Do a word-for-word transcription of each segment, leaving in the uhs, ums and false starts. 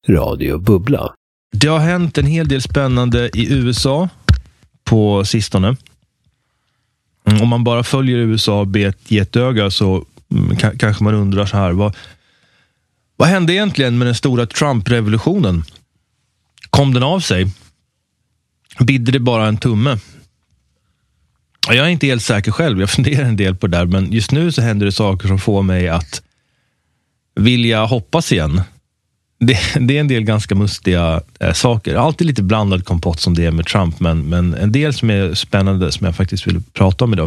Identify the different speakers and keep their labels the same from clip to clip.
Speaker 1: Radio Bubbla.
Speaker 2: Det har hänt en hel del spännande i U S A på sistone. Om man bara följer U S A med ett getöga så k- kanske man undrar så här. Vad, vad hände egentligen med den stora Trump-revolutionen? Kom den av sig? Bidde det bara en tumme? Jag är inte helt säker själv. Jag funderar en del på det där. Men just nu så händer det saker som får mig att vilja hoppas igen. Det, det är en del ganska mustiga äh, saker. Alltid lite blandad kompott som det är med Trump. Men, men en del som är spännande som jag faktiskt vill prata om idag.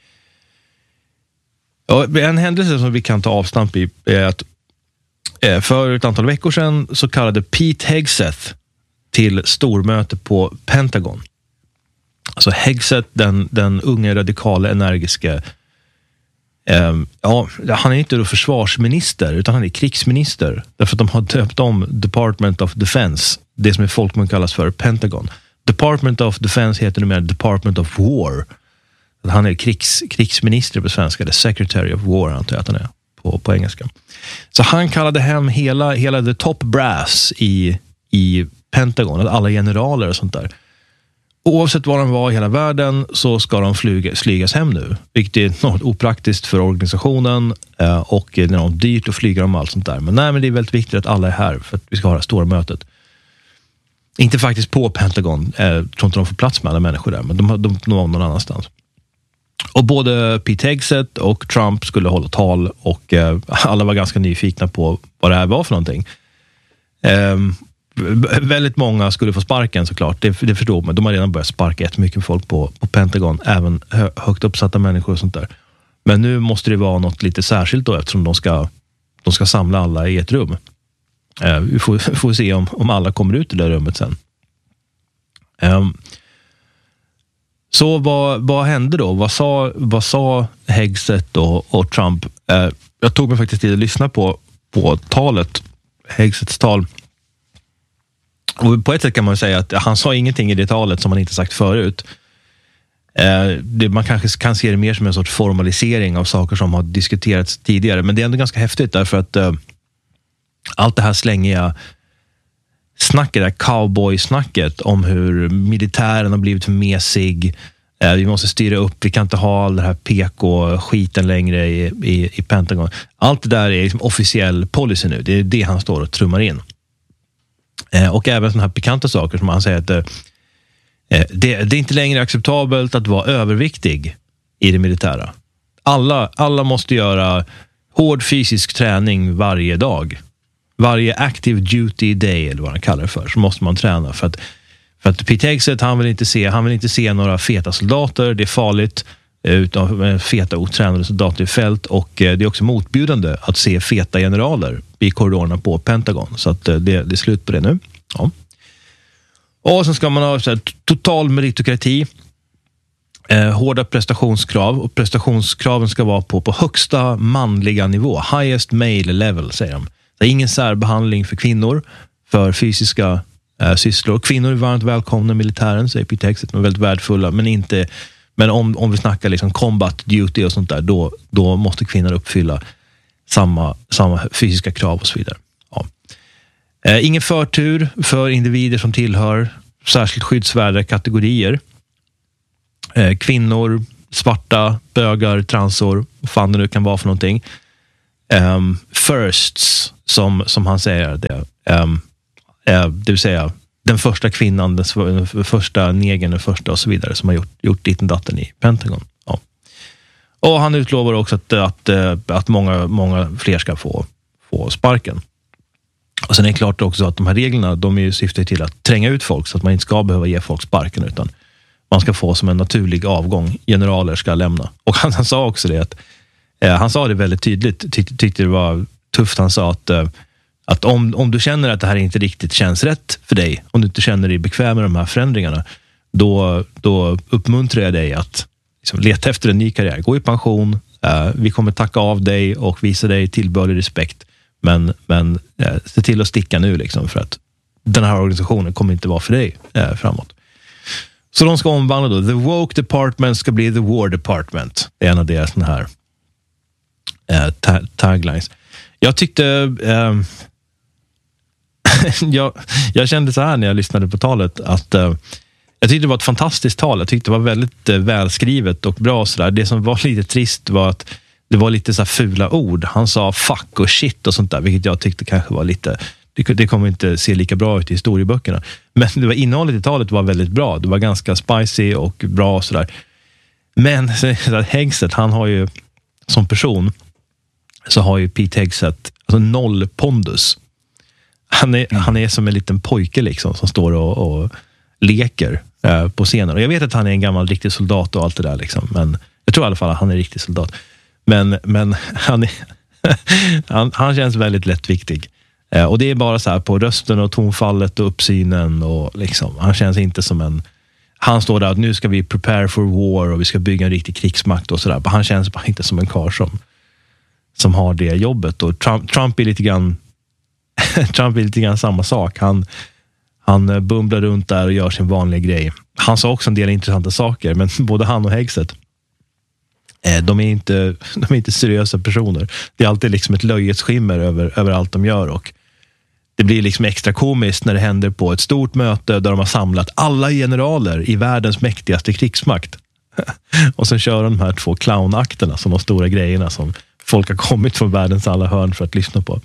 Speaker 2: Och en händelse som vi kan ta avstamp i är att äh, för ett antal veckor sedan så kallade Pete Hegseth till stormöte på Pentagon. Alltså Hegseth, den, den unga, radikala, energiska. Um, ja, han är inte då försvarsminister utan han är krigsminister. Därför att de har döpt om Department of Defense, det som i folkmun kallas för Pentagon. Department of Defense heter numera Department of War. Han är krigs, krigsminister på svenska, eller Secretary of War antar jag att han är på, på engelska. Så han kallade hem hela, hela the top brass i, i Pentagon, alla generaler och sånt där. Oavsett var de var i hela världen så ska de flyga, flygas hem nu. Vilket är något opraktiskt för organisationen eh, och det är något dyrt att flyga dem och allt sånt där. Men nej, men det är väldigt viktigt att alla är här för att vi ska ha det stora mötet. Inte faktiskt på Pentagon. Eh, jag tror inte de får plats med alla människor där, men de, de, de var någon annanstans. Och både Pete Hegseth och Trump skulle hålla tal och eh, alla var ganska nyfikna på vad det här var för någonting. Eh, Väldigt många skulle få sparken såklart, det, det förstår man. De har redan börjat sparka jättemycket folk på, på Pentagon, även hö, högt uppsatta människor och sånt där. Men nu måste det vara något lite särskilt då, eftersom de ska, de ska samla alla i ett rum. Eh, vi får, får se om, om alla kommer ut i det rummet sen. Eh, så vad, vad hände då? Vad sa, vad sa Hegseth och, och Trump? Eh, jag tog mig faktiskt tid att lyssna på, på talet, Hegseths tal. Och på ett sätt kan man säga att han sa ingenting i det talet som han inte sagt förut. Eh, det, man kanske kan se det mer som en sorts formalisering av saker som har diskuterats tidigare. Men det är ändå ganska häftigt därför att eh, allt det här slängiga snacket, det här cowboy-snacket om hur militären har blivit för mesig. Eh, vi måste styra upp, vi kan inte ha all det här P K-skiten längre i, i, i Pentagon. Allt det där är liksom officiell policy nu. Det är det han står och trummar in. Och även sådana här pikanta saker som han säger att eh, det, det är inte längre acceptabelt att vara överviktig i det militära. Alla, alla måste göra hård fysisk träning varje dag. Varje active duty day eller vad han kallar det för, så måste man träna. För att, för att Pete Hegseth, han vill inte se, han vill inte se några feta soldater, det är farligt utan feta otränade soldater i fält och det är också motbjudande att se feta generaler i korridorerna på Pentagon. Så att det, det är slut på det nu. Ja. Och sen ska man ha så här, total meritokrati, eh, hårda prestationskrav och prestationskraven ska vara på, på högsta manliga nivå. Highest male level säger de. Så ingen särbehandling för kvinnor för fysiska eh, sysslor. Kvinnor är varmt välkomna i militären, säger Pete Hegseth, de är väldigt värdefulla, men inte Men om, om vi snackar liksom combat duty och sånt där, då, då måste kvinnor uppfylla samma, samma fysiska krav och så vidare. Ja. Eh, ingen förtur för individer som tillhör särskilt skyddsvärda kategorier. Eh, kvinnor, svarta, bögar, transor, vad fan det nu kan vara för någonting. Eh, firsts, som, som han säger det. Eh, eh, det vill säga den första kvinnan, den första negern, den första och så vidare som har gjort, gjort ditten datten i Pentagon. Ja. Och han utlovar också att, att, att många, många fler ska få, få sparken. Och sen är det klart också att de här reglerna, de är ju syftar till att tränga ut folk så att man inte ska behöva ge folk sparken utan man ska få som en naturlig avgång. Generaler ska lämna. Och han, han sa också det att eh, han sa det väldigt tydligt, ty, tyckte det var tufft. Han sa att eh, Att om, om du känner att det här inte riktigt känns rätt för dig, om du inte känner dig bekväm med de här förändringarna, då, då uppmuntrar jag dig att liksom, leta efter en ny karriär. Gå i pension, eh, vi kommer tacka av dig och visa dig tillbörlig respekt. Men, men eh, se till att sticka nu liksom, för att den här organisationen kommer inte vara för dig eh, framåt. Så de ska omvandla då. The Woke Department ska bli The War Department. Det är en av deras såna här eh, ta- taglines. Jag tyckte... Eh, jag, jag kände så här när jag lyssnade på talet att uh, jag tyckte det var ett fantastiskt tal. Jag tyckte det var väldigt uh, välskrivet och bra. Så där. Det som var lite trist var att det var lite så här fula ord. Han sa fuck och shit och sånt där, vilket jag tyckte kanske var lite... Det, det kommer inte se lika bra ut i historieböckerna. Men det var, innehållet i talet var väldigt bra. Det var ganska spicy och bra och sådär. Men så, Hegseth, han har ju som person så har ju Pete Hegseth alltså noll pondus. Han är, mm. han är som en liten pojke liksom som står och, och leker eh, på scenen. Och jag vet att han är en gammal riktig soldat och allt det där liksom. Men jag tror i alla fall att han är riktig soldat. Men, men han, är, han, han känns väldigt lättviktig. Eh, och det är bara så här på rösten och tonfallet och uppsynen och liksom, han känns inte som en... Han står där att nu ska vi prepare for war och vi ska bygga en riktig krigsmakt och sådär. Han känns bara inte som en karl som, som har det jobbet. Och Trump, Trump är lite grann Trump är lite grann samma sak. Han, han bumblar runt där och gör sin vanliga grej. Han sa också en del intressanta saker, men både han och Hegseth, eh, de är inte, de är inte seriösa personer. Det är alltid liksom ett löjets skimmer över, över allt de gör, och det blir liksom extra komiskt när det händer på ett stort möte där de har samlat alla generaler i världens mäktigaste krigsmakt. Och sen kör de här två clownakterna som de stora grejerna som folk har kommit från världens alla hörn för att lyssna på.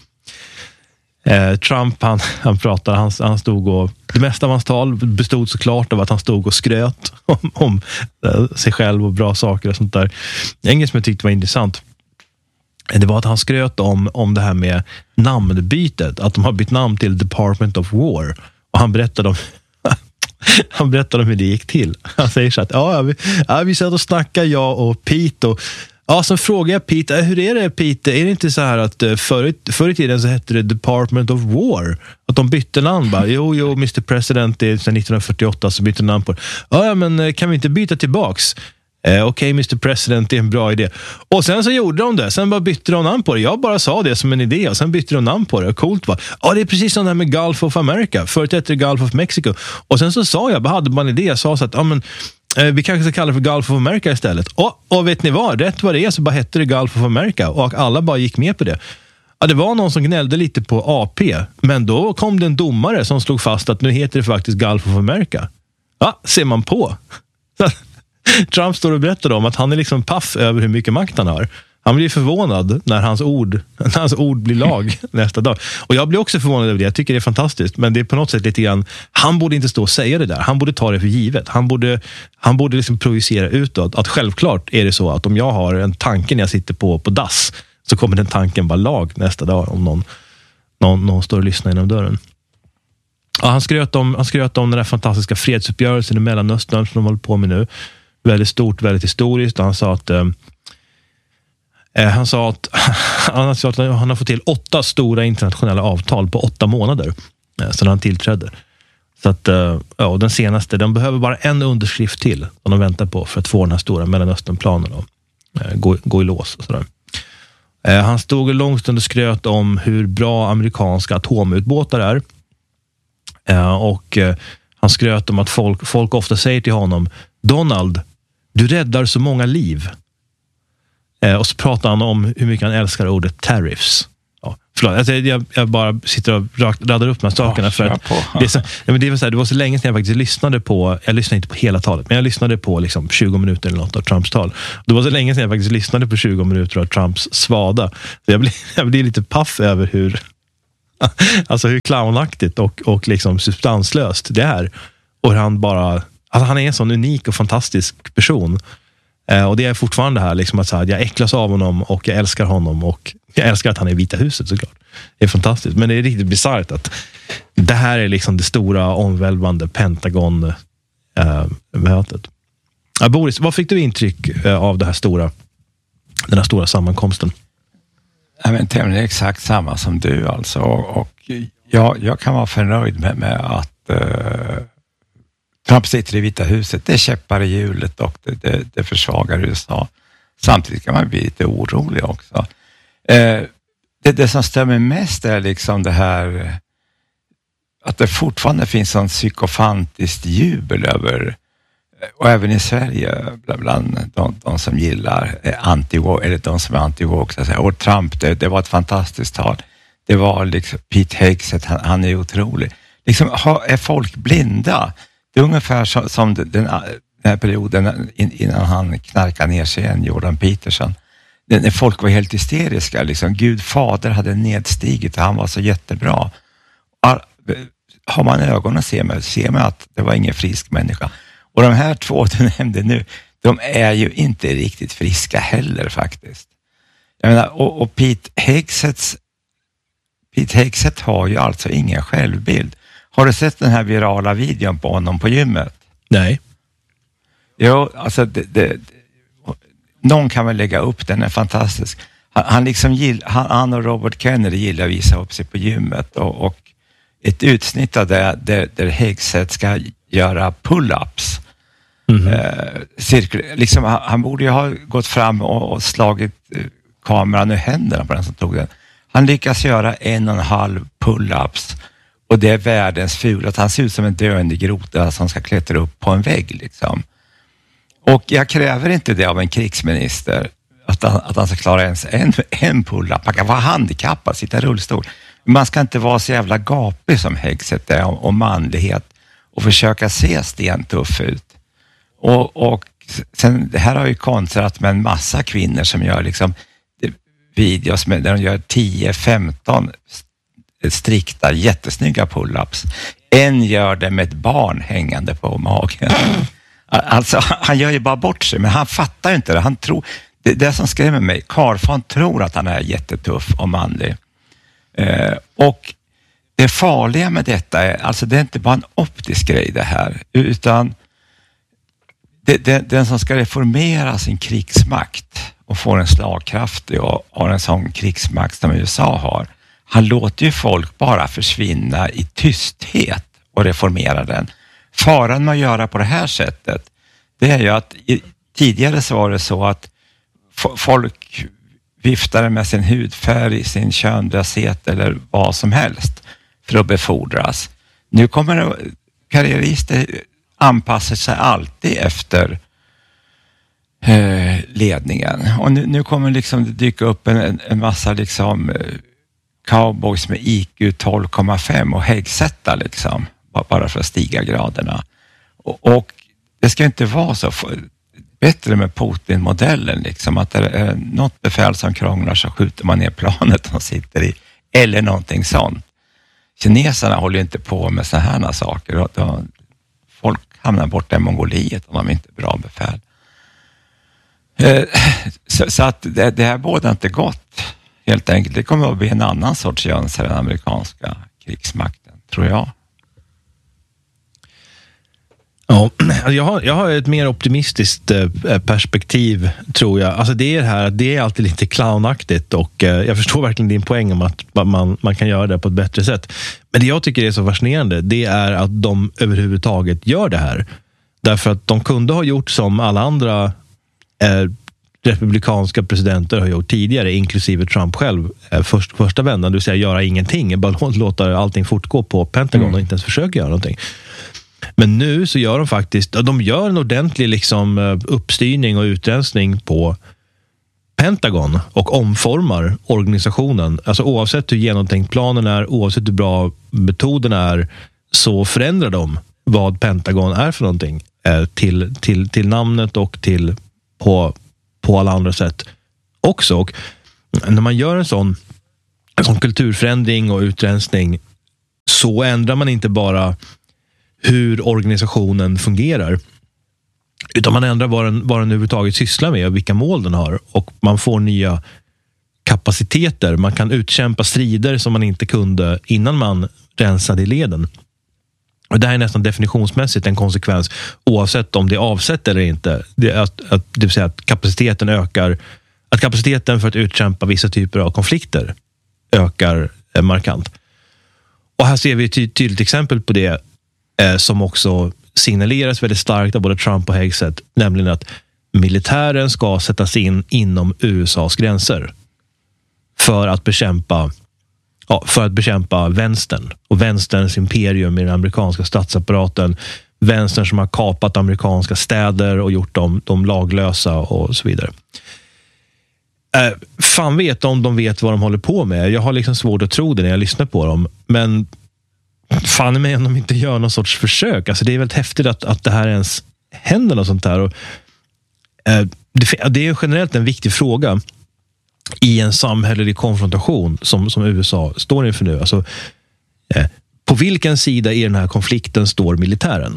Speaker 2: Eh, Trump, han, han pratade, han, han stod och, det mesta av hans tal bestod såklart av att han stod och skröt om, om eh, sig själv och bra saker och sånt där. En som jag tyckte var intressant, det var att han skröt om, om det här med namnbytet, att de har bytt namn till Department of War, och han berättade om han berättade om hur det gick till. Han säger så att ja, vi, ja, vi satt och snackade, jag och Pete, och ja, så frågade jag Pete, hur är det Pete? Är det inte så här att förr, förr i tiden så hette det Department of War? Att de bytte namn bara. Jo, jo, mister President, det är sedan nittonhundrafyrtioåtta så bytte namn på det. Ja, men kan vi inte byta tillbaks? Eh, Okej, okay, mister President, det är en bra idé. Och sen så gjorde de det. Sen bara bytte de namn på det. Jag bara sa det som en idé och sen bytte de namn på det. Och coolt var. Ja, det är precis som det här med Gulf of America. Förut hette det Gulf of Mexico. Och sen så sa jag, bara hade man en idé. Jag sa så att, ja men vi kanske ska kalla det för Gulf of America istället. Och, och vet ni vad? Rätt vad det är så bara hette det Gulf of America. Och alla bara gick med på det. Ja, det var någon som gnällde lite på A P. Men då kom det en domare som slog fast att nu heter det faktiskt Gulf of America. Ja, ser man på. Trump står och berättar om att han är liksom paff över hur mycket makt han har. Han blir förvånad när hans ord, när hans ord blir lag nästa dag. Och jag blir också förvånad över det. Jag tycker det är fantastiskt. Men det är på något sätt lite grann, han borde inte stå och säga det där. Han borde ta det för givet. Han borde, han borde liksom projicera utåt att självklart är det så att om jag har en tanke när jag sitter på, på dass, så kommer den tanken vara lag nästa dag om någon, någon, någon står och lyssnar inom dörren. Ja, han skröt om, han skröt om den där fantastiska fredsuppgörelsen i Mellanöstern som de håller på med nu. Väldigt stort, väldigt historiskt. Han sa att eh, han sa att han sa att han har fått till åtta stora internationella avtal på åtta månader eh, sedan han tillträdde. Så att eh, ja, den senaste, den behöver bara en underskrift till som de väntar på för att få den här stora Mellanösternplanen och eh, gå, gå i lås och sådär. Eh, han stod en lång stund och skröt om hur bra amerikanska atomutbåtar är. Eh, och eh, han skröt om att folk, folk ofta säger till honom: Donald, du räddar så många liv. Eh, och så pratar han om hur mycket han älskar ordet tariffs. Ja, förlåt, alltså, jag, jag bara sitter och radar upp de här sakerna. Ja, för att det, är så, ja, men det, var så här, det var så länge sedan jag faktiskt lyssnade på, jag lyssnade inte på hela talet, men jag lyssnade på liksom tjugo minuter eller något av Trumps tal. Det var så länge sedan jag faktiskt lyssnade på tjugo minuter av Trumps svada. Så jag blir, jag blir lite paff över hur alltså hur clownaktigt och, och liksom substanslöst det är. Och han bara, alltså han är en sån unik och fantastisk person. Eh, och det är fortfarande här liksom att så här, jag äcklas av honom och jag älskar honom och jag älskar att han är i Vita huset såklart. Det är fantastiskt, men det är riktigt bisarrt att det här är liksom det stora omvälvande Pentagon-mötet. Eh, ja, Boris, vad fick du intryck eh, av det här stora, den här stora sammankomsten?
Speaker 1: Ja, men tämligen exakt samma som du alltså. Och jag, jag kan vara förnöjd med, med att eh, Trump sitter i Vita huset. Det käppar i hjulet och det, det, det försvagar U S A. Samtidigt kan man bli lite orolig också. Eh, det, det som stämmer mest är liksom det här att det fortfarande finns en psykofantiskt jubel över, och även i Sverige bland de, de som gillar anti-woke, eller de som är anti-woke, och Trump, det, det var ett fantastiskt tal. det var liksom Pete Hegseth, han, han är otrolig. Liksom, ha, är folk blinda? Det är ungefär som, som den, den här perioden innan han knarkade ner sig en Jordan Peterson. När folk var helt hysteriska. Liksom. Gud fader hade nedstigit och han var så jättebra. Har man ögon att se med, ser man att det var ingen frisk människa. Och de här två du nämnde nu, de är ju inte riktigt friska heller faktiskt. Jag menar, och, och Pete Hegseths Pete Hegseth har ju alltså ingen självbild. Har du sett den här virala videon på honom på gymmet?
Speaker 2: Nej.
Speaker 1: Jo, alltså det, det, någon kan väl lägga upp den, är fantastisk. Han, han, liksom gill, han, han och Robert Kennedy gillar att visa upp sig på gymmet och, och ett utsnitt av det där, där Hegseth ska göra pull-ups. Mm-hmm. Eh, cirkel, liksom, han, han borde ju ha gått fram och, och slagit eh, kameran ur händerna på den som tog den. Han lyckas göra en och en halv pull-ups och det är världens ful. Att han ser ut som en döende grota som ska klättra upp på en vägg liksom. Och jag kräver inte det av en krigsminister att han, att han ska klara ens en, en pull-up. Han kan vara handikappad, sitta i rullstol. Man ska inte vara så jävla gapig som Hegseth är och, och manlighet och försöka se stentuff ut. Och, och sen, det här har ju kontrat med en massa kvinnor som gör liksom videos med, där de gör tio femton strikta, jättesnygga pull-ups. En gör det med ett barn hängande på magen. Alltså, han gör ju bara bort sig, men han fattar ju inte det. Han tror, det, det som skrämmer mig, Karlsson tror att han är jättetuff och manlig. Eh, och det farliga med detta är, alltså det är inte bara en optisk grej det här, utan det, det, den som ska reformera sin krigsmakt och får en slagkraftig och har en sån krigsmakt som U S A har, han låter ju folk bara försvinna i tysthet och reformera den. Faran med att göra på det här sättet, det är ju att i, tidigare så var det så att f- folk viftade med sin hudfärg, sin könlöshet eller vad som helst för att befordras. Nu kommer det, karriärister anpassar sig alltid efter eh, ledningen. Och nu, nu kommer liksom det dyka upp en, en massa liksom eh, cowboys med I Q tolv komma fem och Hegseth liksom, bara för att stiga graderna. Och, och det ska inte vara så för, bättre med Putin-modellen liksom, att det är något befäl som krånglar så skjuter man ner planet de sitter i, eller någonting sånt. Kineserna håller inte på med så här saker och då, folk hamnar borta i Mongoliet om de inte är bra befäl. Eh, så, så att det, det här båda inte gott helt enkelt. Det kommer att bli en annan sorts jöns i den amerikanska krigsmakten, tror jag.
Speaker 2: Ja, jag har, jag har ett mer optimistiskt perspektiv, tror jag. Alltså det är det här, det är alltid lite clownaktigt och jag förstår verkligen din poäng om att man, man kan göra det på ett bättre sätt. Men det jag tycker är så fascinerande, det är att de överhuvudtaget gör det här. Därför att de kunde ha gjort som alla andra eh, republikanska presidenter har gjort tidigare, inklusive Trump själv, eh, först, första vändan, det vill säga göra ingenting, bara låta allting fortgå på Pentagon mm. och inte ens försöka göra någonting. Men nu så gör de faktiskt, de gör en ordentlig liksom uppstyrning och utrensning på Pentagon och omformar organisationen. Alltså oavsett hur genomtänkt planen är, oavsett hur bra metoden är, så förändrar de vad Pentagon är för någonting eh, till, till, till namnet och till på, på alla andra sätt också. Och när man gör en sån, en sån kulturförändring och utrensning, så ändrar man inte bara hur organisationen fungerar, utan man ändrar vad den, vad den överhuvudtaget sysslar med och vilka mål den har, och man får nya kapaciteter. Man kan utkämpa strider som man inte kunde innan man rensade i leden. Och det här är nästan definitionsmässigt en konsekvens, oavsett om det är avsett eller inte. Det, att, att, det vill säga att kapaciteten ökar, att kapaciteten för att utkämpa vissa typer av konflikter ökar eh, markant. Och här ser vi ett ty- tydligt exempel på det, eh, som också signaleras väldigt starkt av både Trump och Hegseth, nämligen att militären ska sättas in inom U S A:s gränser för att bekämpa ja, för att bekämpa vänstern och vänsterns imperium i den amerikanska statsapparaten, vänstern som har kapat amerikanska städer och gjort dem, dem laglösa och så vidare. Äh, fan vet om de vet vad de håller på med. Jag har liksom svårt att tro det när jag lyssnar på dem. Men fan är med om de inte gör någon sorts försök. Alltså det är väldigt häftigt att, att det här ens händer något sånt här. Och, äh, det, det är generellt en viktig fråga i en samhällelig konfrontation som, som U S A står inför nu. Alltså, äh, på vilken sida i den här konflikten står militären?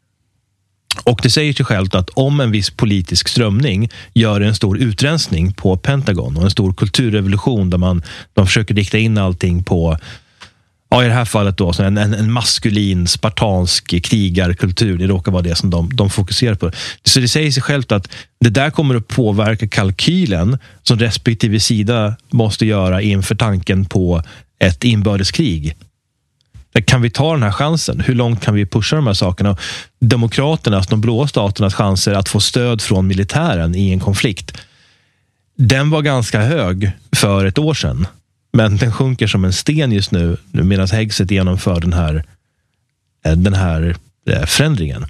Speaker 2: Och det säger sig självt att om en viss politisk strömning gör en stor utrensning på Pentagon och en stor kulturrevolution där man de försöker dikta in allting på, ja, i det här fallet då, så en, en, en maskulin, spartansk krigarkultur, det råkar vara det som de, de fokuserar på. Så det säger sig självt att det där kommer att påverka kalkylen som respektive sida måste göra inför tanken på ett inbördeskrig. Kan vi ta den här chansen? Hur långt kan vi pusha de här sakerna? Demokraternas, de blåa staternas chanser att få stöd från militären i en konflikt, den var ganska hög för ett år sedan. Men den sjunker som en sten just nu medan Hegseth genomför den här, den här förändringen.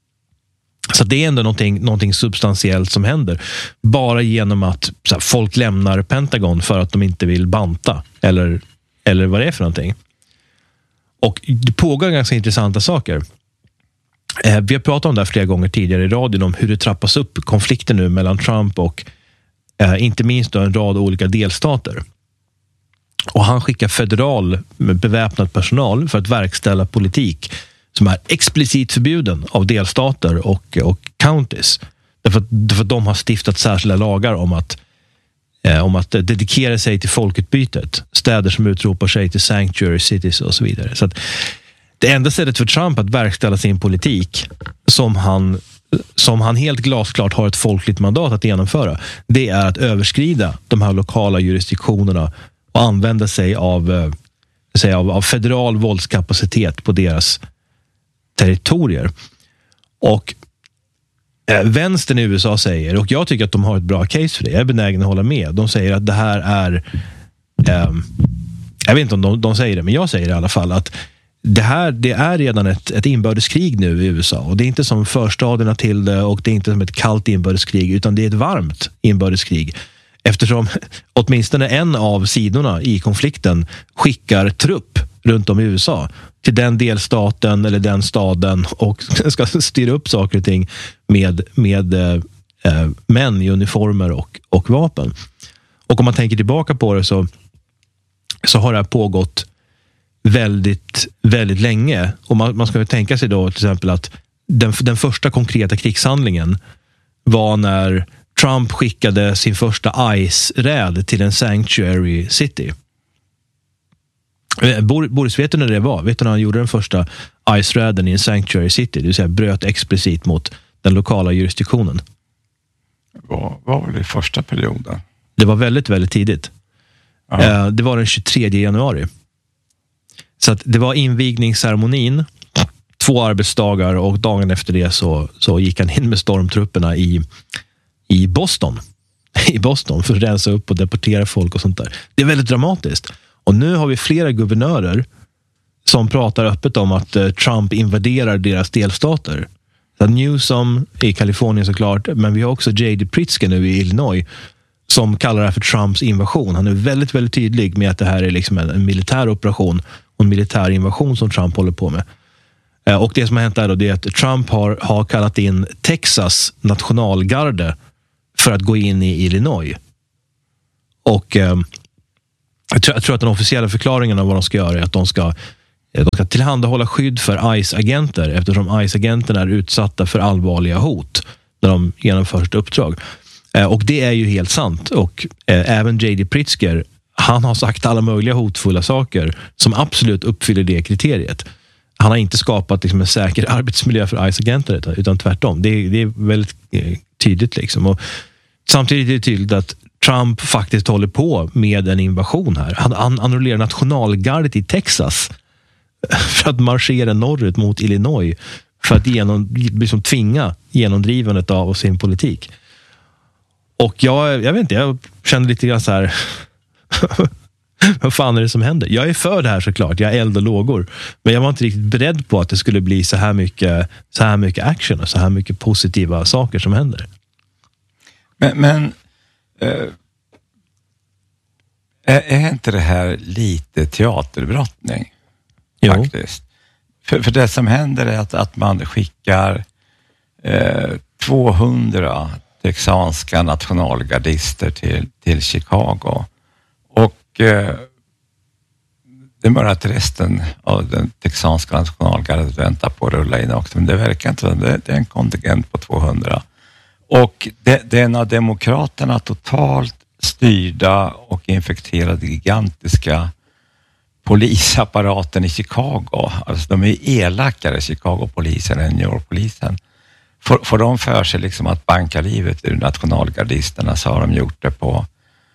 Speaker 2: Så det är ändå någonting, någonting substantiellt som händer. Bara genom att så här, folk lämnar Pentagon för att de inte vill banta. Eller, eller vad det är för någonting. Och det pågår ganska intressanta saker. Eh, vi har pratat om det här flera gånger tidigare i radion om hur det trappas upp konflikten nu mellan Trump och eh, inte minst då en rad olika delstater. Och han skickar federal beväpnad personal för att verkställa politik som är explicit förbjuden av delstater och, och counties. Därför att, därför att de har stiftat särskilda lagar om att Eh, om att dedikera sig till folkutbytet. Städer som utropar sig till sanctuary cities och så vidare. Så att det enda sättet för Trump att verkställa sin politik som han, som han helt glasklart har ett folkligt mandat att genomföra, det är att överskrida de här lokala jurisdiktionerna och använda sig av, eh, säga, av, av federal våldskapacitet på deras territorier. Och vänstern i U S A säger, och jag tycker att de har ett bra case för det, jag är benägen att hålla med, de säger att det här är eh, jag vet inte om de, de säger det, men jag säger i alla fall att det här, det är redan ett, ett inbördeskrig nu i U S A, och det är inte som förstadierna till det, och det är inte som ett kallt inbördeskrig, utan det är ett varmt inbördeskrig, eftersom åtminstone en av sidorna i konflikten skickar trupp runt om i U S A till den delstaten eller den staden och ska styra upp saker och ting med, med eh, män i uniformer och, och vapen. Och om man tänker tillbaka på det så, så har det här pågått väldigt, väldigt länge. Och man, man ska ju tänka sig då till exempel att den, den första konkreta krigshandlingen var när Trump skickade sin första ICE-räd till en sanctuary city. Boris, vet du när det var? Vet du när han gjorde den första ICE-räden i en sanctuary city? Det vill säga bröt explicit mot den lokala jurisdiktionen.
Speaker 1: Vad var det i första perioden?
Speaker 2: Det var väldigt, väldigt tidigt. Ja. Det var den tjugotredje januari. Så att det var invigningsceremonin, två arbetsdagar, och dagen efter det så, så gick han in med stormtrupperna i, i Boston. I Boston för att rensa upp och deportera folk och sånt där. Det är väldigt dramatiskt. Och nu har vi flera guvernörer som pratar öppet om att eh, Trump invaderar deras delstater. Så Newsom i Kalifornien såklart, men vi har också J D Pritzker nu i Illinois som kallar det här för Trumps invasion. Han är väldigt, väldigt tydlig med att det här är liksom en, en militär operation och en militär invasion som Trump håller på med. Eh, och det som har hänt där då, det är att Trump har, har kallat in Texas nationalgarde för att gå in i Illinois. Och eh, Jag tror, jag tror att den officiella förklaringen av vad de ska göra är att de ska, de ska tillhandahålla skydd för ICE-agenter, eftersom ICE-agenterna är utsatta för allvarliga hot när de genomför sitt uppdrag. Eh, och det är ju helt sant. Och eh, även J D Pritzker, han har sagt alla möjliga hotfulla saker som absolut uppfyller det kriteriet. Han har inte skapat liksom en säker arbetsmiljö för ICE-agenter, utan tvärtom. Det, det är väldigt eh, tydligt liksom. Och samtidigt är det tydligt att Trump faktiskt håller på med en invasion här. Han, han annullerar nationalgardet i Texas för att marschera norrut mot Illinois för att genom, liksom tvinga genomdrivandet av sin politik. Och jag, jag vet inte, jag känner lite grann så här vad fan är det som händer? Jag är för det här såklart, jag är eld och lågor, men jag var inte riktigt beredd på att det skulle bli så här mycket, så här mycket action och så här mycket positiva saker som händer.
Speaker 1: Men, men eh, är, är inte det här lite teaterbrottning?
Speaker 2: Jo.
Speaker 1: Faktiskt. För, för det som händer är att, att man skickar eh, tvåhundra texanska nationalgardister till, till Chicago. Och eh, det är bara att resten av den texanska nationalgardet väntar på att rulla in också. Men det verkar inte, det, det är en kontingent på tvåhundra. Och det, det är en av demokraterna totalt styrda och infekterade gigantiska polisapparaten i Chicago. Alltså de är elakare, Chicago-polisen, än New York-polisen. Får, får de för sig liksom att banka livet ur nationalgardisterna, så har de gjort det på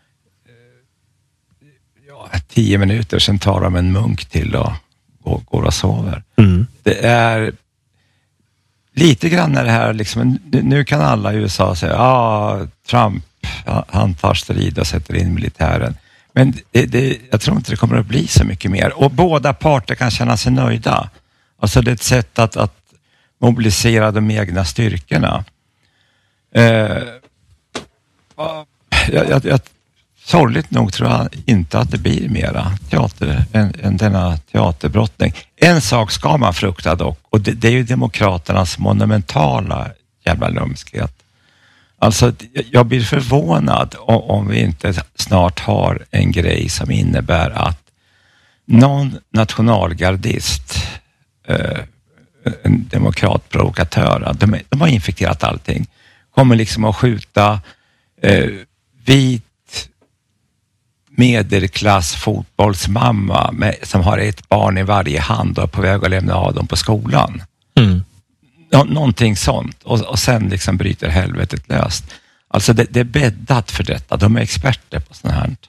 Speaker 1: ja, tio minuter. Sen tar de en munk till och går, går och sover. Mm. Det är lite grann när det här liksom, nu kan alla i U S A säga ja, ah, Trump, han tar strid och sätter in militären. Men det, det, jag tror inte det kommer att bli så mycket mer. Och båda parter kan känna sig nöjda. Alltså det är ett sätt att, att mobilisera de egna styrkorna. Eh, jag, jag, jag, sorgligt nog tror jag inte att det blir mera teater än, än denna teaterbrottning. En sak ska man frukta dock, och det, det är ju demokraternas monumentala jävla lumskhet. Alltså jag blir förvånad om vi inte snart har en grej som innebär att någon nationalgardist, eh, en demokratprovokatör, de, de har infekterat allting, kommer liksom att skjuta eh, vit medelklass fotbollsmamma med, som har ett barn i varje hand och är på väg att lämna av dem på skolan. Mm. Nå- någonting sånt. Och, och sen liksom bryter helvetet löst. Alltså det, det är bäddat för detta. De är experter på sånt här.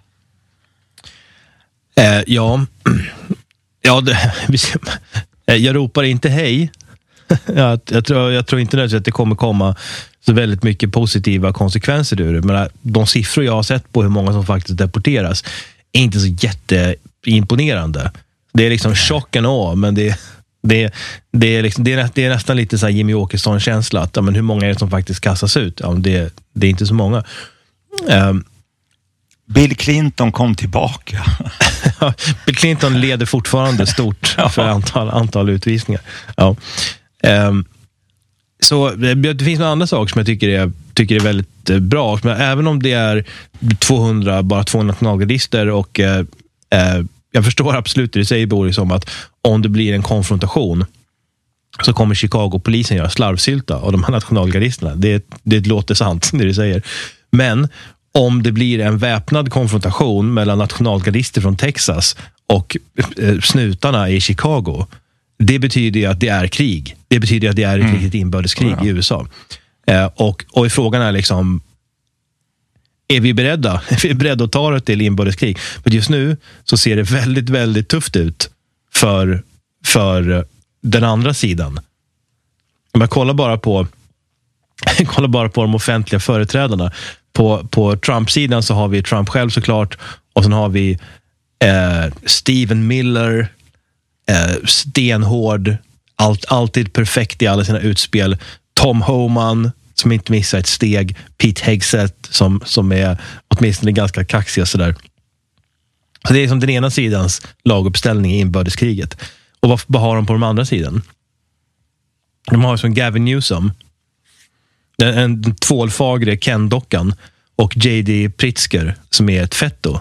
Speaker 2: Eh, ja, ja det, jag ropar inte hej. jag, jag, tror, jag tror inte nödvändigtvis att det kommer komma så väldigt mycket positiva konsekvenser ur det. Men de siffror jag har sett på hur många som faktiskt deporteras är inte så jätteimponerande. Det är liksom chock and awe, men det, det, det, är liksom, det, är, det är nästan lite så här Jimmy Åkesson-känsla. Att, ja, men hur många är det som faktiskt kastas ut? Ja, det, det är inte så många. Um,
Speaker 1: Bill Clinton kom tillbaka.
Speaker 2: Bill Clinton leder fortfarande stort för antal, antal utvisningar. Ja. Um, så det finns några andra saker som jag tycker är, tycker är väldigt bra. Men även om det är tvåhundra, bara tvåhundra nationalgardister och eh, eh, jag förstår absolut det du säger, Boris, om att om det blir en konfrontation så kommer Chicago-polisen göra slarvsylta av de här nationalgardisterna. Det, det låter sant, det du säger. Men om det blir en väpnad konfrontation mellan nationalgardister från Texas och eh, snutarna i Chicago, det betyder ju att det är krig. Det betyder att det är ett mm. riktigt inbördeskrig ja. i U S A. Eh, och, och frågan är liksom, är vi beredda? Är vi beredda att ta det till inbördeskrig? För just nu så ser det väldigt, väldigt tufft ut för, för den andra sidan. Om jag kollar bara på kollar bara på de offentliga företrädarna. På, på Trump-sidan så har vi Trump själv såklart. Och sen har vi eh, Stephen Miller, eh, stenhård, allt, alltid perfekt i alla sina utspel. Tom Homan, som inte missar ett steg. Pete Hegseth, som, som är åtminstone ganska kaxig och sådär. Så det är som den ena sidans laguppställning i inbördeskriget. Och vad, vad har de på den andra sidan? De har som Gavin Newsom, en, en tvålfagre Ken-dockan, och J D Pritzker som är ett fetto.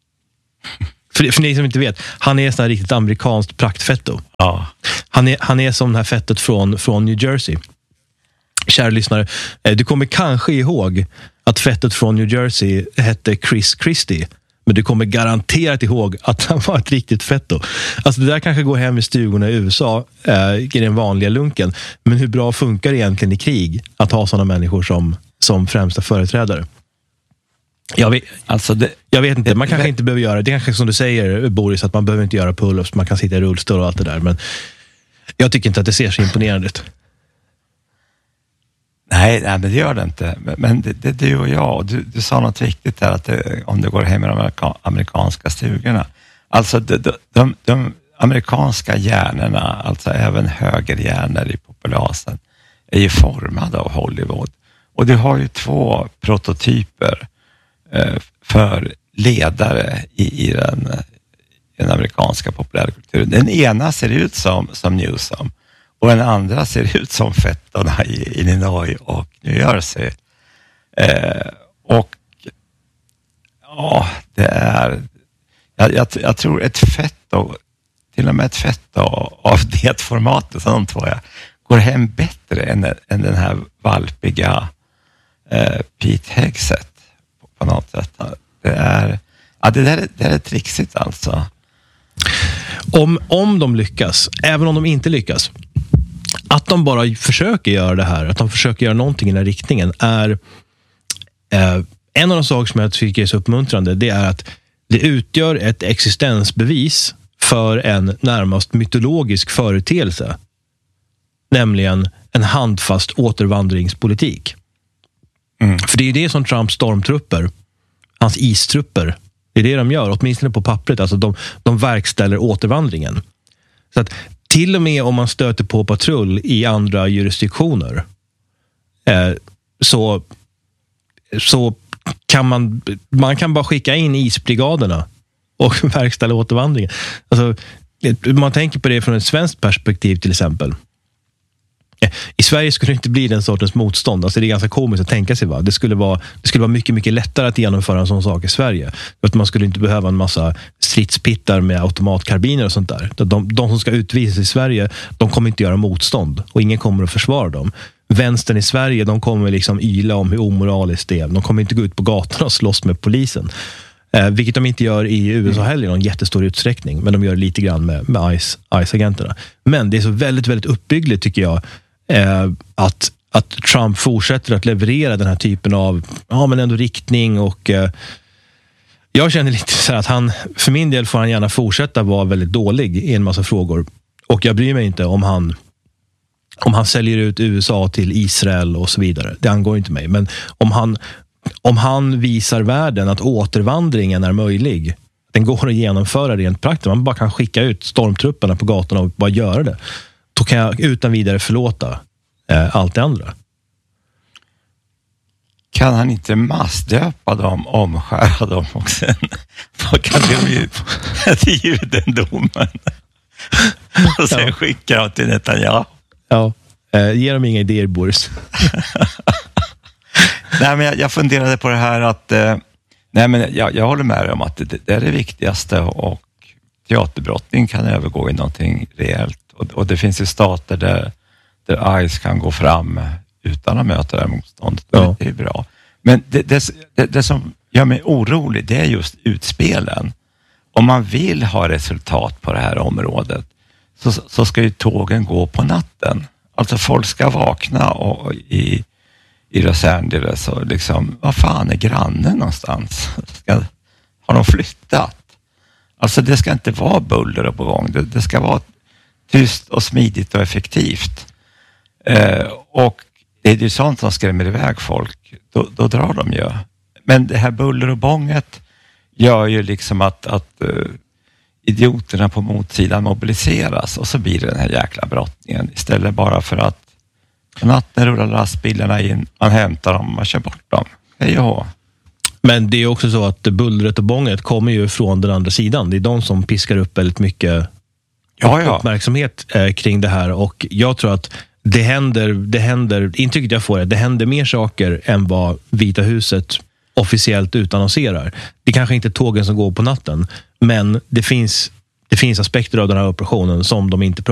Speaker 2: För, för ni som inte vet, han är sån här riktigt amerikanskt praktfetto. Ja. Han är, han är som det här fettet från, från New Jersey. Kära lyssnare, du kommer kanske ihåg att fettet från New Jersey hette Chris Christie. Men du kommer garanterat ihåg att han var ett riktigt fetto. Alltså det där kanske går hem i stugorna i U S A eh, i den vanliga lunken. Men hur bra funkar det egentligen i krig att ha sådana människor som, som främsta företrädare? Jag vet, alltså det, jag vet inte, man kanske det, inte behöver göra det. Kanske som du säger, Boris, att man behöver inte göra pull-ups. Man kan sitta i rullstol och allt det där. Men jag tycker inte att det ser så imponerande ut.
Speaker 1: Nej, nej, men det gör det inte. Men det, det, du och jag, och du, du sa något viktigt där, att det, om du går hem i de amerika, amerikanska stugorna. Alltså de, de, de, de amerikanska hjärnorna, alltså även högerhjärnor i populasen, är ju formade av Hollywood. Och du har ju två prototyper eh, för ledare i, i, den, i den amerikanska populärkulturen. Den ena ser ut som, som Newsom och den andra ser ut som fettorna i Illinois och New Jersey. Eh, och ja, det är jag, jag, jag tror ett fetto, till och med ett fetto av det formatet som de två är, går hem bättre än, än den här valpiga eh, Pete Hegseth på, på något sätt. Det är, ja, det där, det där är trixigt alltså.
Speaker 2: Om, om de lyckas, även om de inte lyckas, att de bara försöker göra det här, att de försöker göra någonting i den här riktningen är eh, en av de saker som jag tycker är så uppmuntrande, det är att det utgör ett existensbevis för en närmast mytologisk företeelse, nämligen en handfast återvandringspolitik. Mm. För det är det som Trumps stormtrupper, hans istrupper, det är det de gör, åtminstone på pappret. Alltså de, de verkställer återvandringen. Så att till och med om man stöter på patrull i andra jurisdiktioner eh, så, så kan man, man kan bara skicka in isbrigaderna och verkställa återvandringen. Alltså, man tänker på det från ett svenskt perspektiv till exempel. I Sverige skulle det inte bli den sortens motstånd. Alltså det är ganska komiskt att tänka sig. Va? Det, skulle vara, det skulle vara mycket, mycket lättare att genomföra en sån sak i Sverige. För att man skulle inte behöva en massa stridspittar med automatkarbiner och sånt där. De, de som ska utvisas i Sverige, de kommer inte göra motstånd. Och ingen kommer att försvara dem. Vänstern i Sverige, de kommer liksom yla om hur omoraliskt det är. De kommer inte gå ut på gatorna och slåss med polisen. Eh, vilket de inte gör i U S A heller i någon jättestor utsträckning. Men de gör lite grann med, med ICE, ICE-agenterna. Men det är så väldigt, väldigt uppbyggligt tycker jag. Eh, att, att Trump fortsätter att leverera den här typen av ja, men ändå riktning och eh, jag känner lite så här att han, för min del får han gärna fortsätta vara väldigt dålig i en massa frågor och jag bryr mig inte om han om han säljer ut U S A till Israel och så vidare, det angår inte mig, men om han om han visar världen att återvandringen är möjlig, den går att genomföra rent praktiskt, man bara kan skicka ut stormtrupperna på gatorna och bara göra det, då kan jag utan vidare förlåta eh, allt det andra.
Speaker 1: Kan han inte massdöpa dem, omskära dem och sen vad kan det bli till judendomen? Och sen ja. Skicka dem till Netanyahu.
Speaker 2: Ja, eh, ge dem inga idéer, Boris.
Speaker 1: Nej, men jag, jag funderade på det här att eh, nej, men jag, jag håller med dig om att det, det är det viktigaste och teaterbrottning kan övergå i någonting rejält. Och, och det finns ju stater där, där ICE kan gå fram utan att möta det här motståndet. Ja. Det är bra. Men det, det, det, det som gör mig orolig, det är just utspelen. Om man vill ha resultat på det här området så, så ska ju tågen gå på natten. Alltså folk ska vakna och, i, i Los Angeles och liksom, vad fan är grannen någonstans? Ska, har de flyttat? Alltså det ska inte vara buller och på gång. Det, det ska vara tyst och smidigt och effektivt. Eh, och det är ju sånt som skrämmer iväg folk. Då, då drar de ju. Men det här buller och bånget gör ju liksom att, att uh, idioterna på motsidan mobiliseras och så blir det den här jäkla brottningen. Istället bara för att på natten rullar lastbilarna in, man hämtar dem och man kör bort dem. Hej och hå.
Speaker 2: Men det är också så att bullret och bånget kommer ju från den andra sidan. Det är de som piskar upp väldigt mycket ja, ja. uppmärksamhet eh, kring det här. Och jag tror att det händer, det händer, intrycket jag får är att det händer mer saker än vad Vita huset officiellt utannonserar. Det är kanske inte tågen som går på natten, men det finns, det finns aspekter av den här operationen som de inte pratar